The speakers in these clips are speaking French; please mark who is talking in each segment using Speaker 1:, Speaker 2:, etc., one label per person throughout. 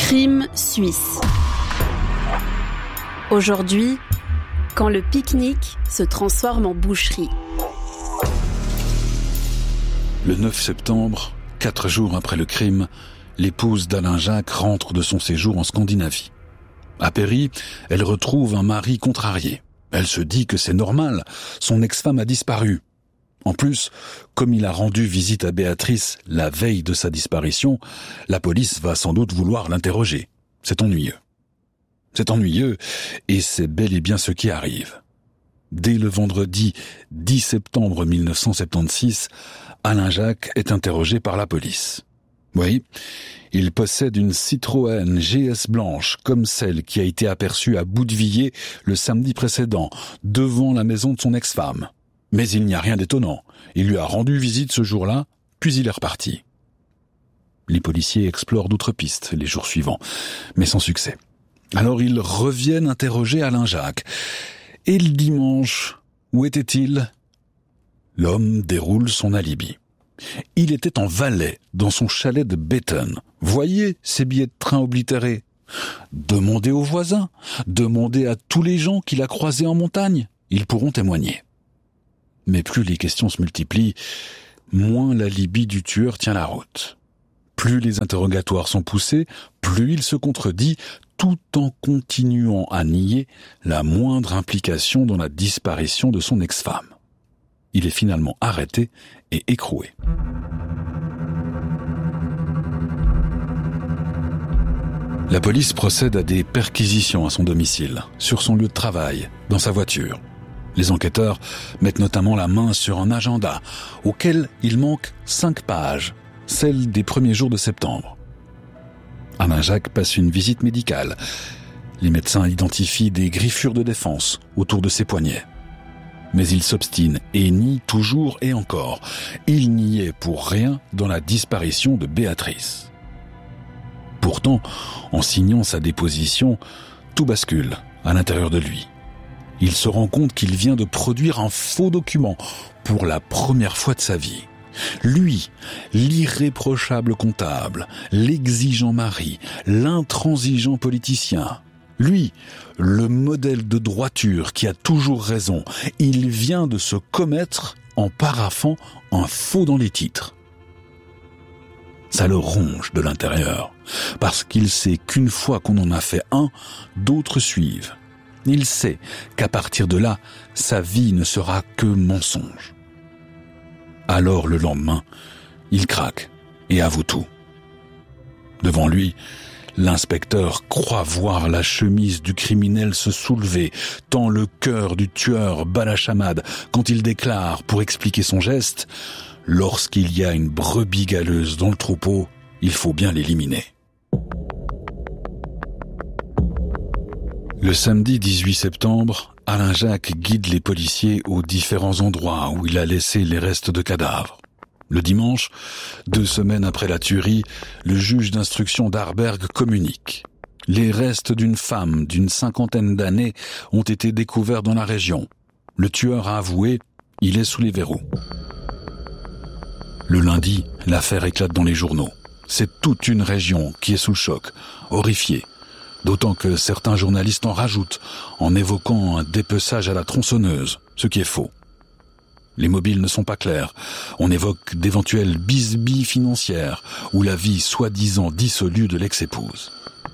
Speaker 1: Crime suisse. Aujourd'hui, quand le pique-nique se transforme en boucherie.
Speaker 2: Le 9 septembre, 4 jours après le crime, l'épouse d'Alain Jacques rentre de son séjour en Scandinavie. À Péry, elle retrouve un mari contrarié. Elle se dit que c'est normal, son ex-femme a disparu. En plus, comme il a rendu visite à Béatrice la veille de sa disparition, la police va sans doute vouloir l'interroger. C'est ennuyeux. C'est ennuyeux, et c'est bel et bien ce qui arrive. Dès le vendredi 10 septembre 1976, Alain Jacques est interrogé par la police. Oui, il possède une Citroën GS blanche, comme celle qui a été aperçue à Boudevilliers le samedi précédent, devant la maison de son ex-femme. Mais il n'y a rien d'étonnant. Il lui a rendu visite ce jour-là, puis il est reparti. Les policiers explorent d'autres pistes les jours suivants, mais sans succès. Alors ils reviennent interroger Alain Jacques. Et le dimanche, où était-il ? L'homme déroule son alibi. Il était en Valais, dans son chalet de Béthune. Voyez ces billets de train oblitérés. Demandez aux voisins, demandez à tous les gens qu'il a croisés en montagne. Ils pourront témoigner. Mais plus les questions se multiplient, moins l'alibi du tueur tient la route. Plus les interrogatoires sont poussés, plus il se contredit, tout en continuant à nier la moindre implication dans la disparition de son ex-femme. Il est finalement arrêté et écroué. La police procède à des perquisitions à son domicile, sur son lieu de travail, dans sa voiture. Les enquêteurs mettent notamment la main sur un agenda, auquel il manque 5 pages, celle des premiers jours de septembre. Alain Jacques passe une visite médicale. Les médecins identifient des griffures de défense autour de ses poignets. Mais il s'obstine et nie toujours et encore. Il n'y est pour rien dans la disparition de Béatrice. Pourtant, en signant sa déposition, tout bascule à l'intérieur de lui. Il se rend compte qu'il vient de produire un faux document pour la première fois de sa vie. Lui, l'irréprochable comptable, l'exigeant mari, l'intransigeant politicien. Lui, le modèle de droiture qui a toujours raison. Il vient de se commettre en paraphant un faux dans les titres. Ça le ronge de l'intérieur, parce qu'il sait qu'une fois qu'on en a fait un, d'autres suivent. Il sait qu'à partir de là, sa vie ne sera que mensonge. Alors le lendemain, il craque et avoue tout. Devant lui, l'inspecteur croit voir la chemise du criminel se soulever, tant le cœur du tueur bat la chamade quand il déclare, pour expliquer son geste, « Lorsqu'il y a une brebis galeuse dans le troupeau, il faut bien l'éliminer ». Le samedi 18 septembre, Alain Jacques guide les policiers aux différents endroits où il a laissé les restes de cadavres. Le dimanche, 2 semaines après la tuerie, le juge d'instruction d'Arberg communique. Les restes d'une femme d'une 50aine d'années ont été découverts dans la région. Le tueur a avoué, il est sous les verrous. Le lundi, l'affaire éclate dans les journaux. C'est toute une région qui est sous le choc, horrifiée. D'autant que certains journalistes en rajoutent, en évoquant un dépeçage à la tronçonneuse, ce qui est faux. Les mobiles ne sont pas clairs. On évoque d'éventuelles bisbilles financières ou la vie soi-disant dissolue de l'ex-épouse.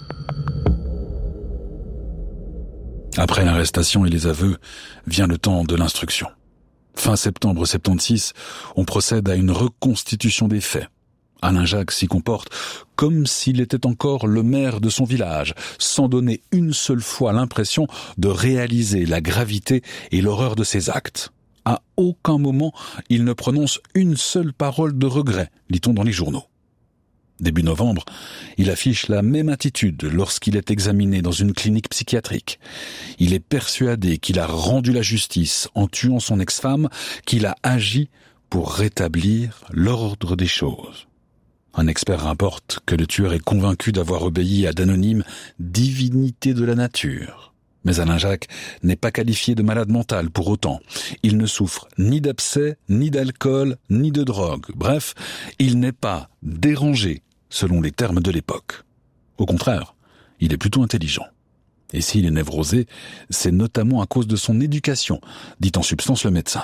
Speaker 2: Après l'arrestation et les aveux, vient le temps de l'instruction. Fin septembre 76, on procède à une reconstitution des faits. Alain Jacques s'y comporte comme s'il était encore le maire de son village, sans donner une seule fois l'impression de réaliser la gravité et l'horreur de ses actes. À aucun moment, il ne prononce une seule parole de regret, lit-on dans les journaux. Début novembre, il affiche la même attitude lorsqu'il est examiné dans une clinique psychiatrique. Il est persuadé qu'il a rendu la justice en tuant son ex-femme, qu'il a agi pour rétablir l'ordre des choses. Un expert rapporte que le tueur est convaincu d'avoir obéi à d'anonymes divinités de la nature. Mais Alain Jacques n'est pas qualifié de malade mental pour autant. Il ne souffre ni d'abcès, ni d'alcool, ni de drogue. Bref, il n'est pas dérangé, selon les termes de l'époque. Au contraire, il est plutôt intelligent. Et s'il est névrosé, c'est notamment à cause de son éducation, dit en substance le médecin.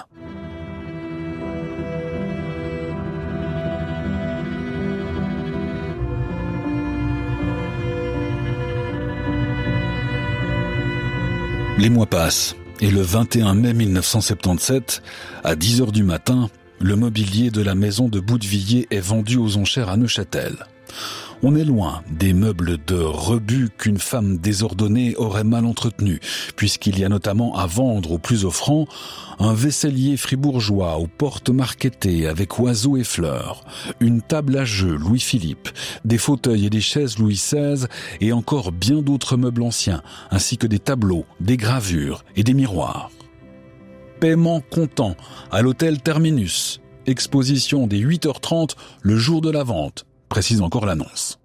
Speaker 2: Les mois passent, et le 21 mai 1977, à 10h du matin, le mobilier de la maison de Boutevilliers est vendu aux enchères à Neuchâtel. On est loin des meubles de rebut qu'une femme désordonnée aurait mal entretenus, puisqu'il y a notamment à vendre au plus offrant un vaisselier fribourgeois aux portes marquetées avec oiseaux et fleurs, une table à jeux Louis-Philippe, des fauteuils et des chaises Louis XVI et encore bien d'autres meubles anciens, ainsi que des tableaux, des gravures et des miroirs. Paiement comptant à l'hôtel Terminus. Exposition dès 8h30 le jour de la vente, précise encore l'annonce.